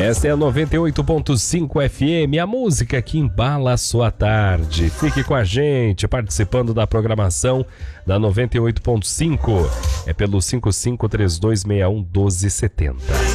Esta é a 98.5 FM, a música que embala a sua tarde. Fique com a gente, participando da programação da 98.5. É pelo 5532611270.